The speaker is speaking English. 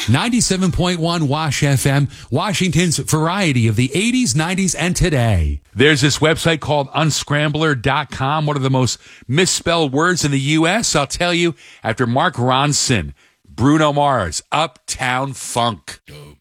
97.1 Wash FM, Washington's variety of the 80s, 90s, and today. There's this website called unscrambler.com, one of the most misspelled words in the U.S. I'll tell you after Mark Ronson, Bruno Mars, Uptown Funk.